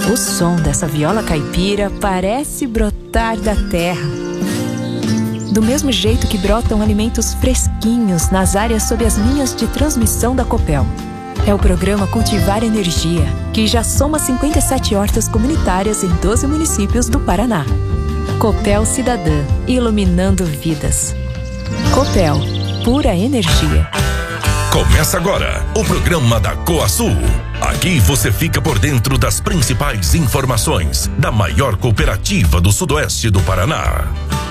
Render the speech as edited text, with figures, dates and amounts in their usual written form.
O som dessa viola caipira parece brotar da terra. Do mesmo jeito que brotam alimentos fresquinhos nas áreas sob as linhas de transmissão da Copel. É o programa Cultivar Energia, que já soma 57 hortas comunitárias em 12 municípios do Paraná. Copel Cidadã, iluminando vidas. Copel, pura energia. Começa agora o programa da Coasul. Aqui você fica por dentro das principais informações da maior cooperativa do sudoeste do Paraná.